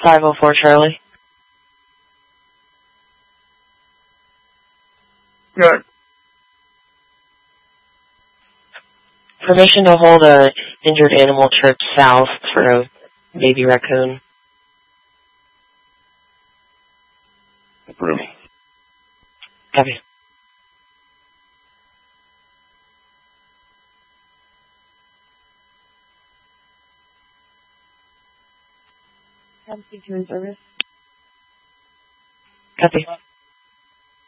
504 Charlie. Good. Permission to hold a injured animal trip south for a baby raccoon. Approved. Copy. Come speak to in service. Copy.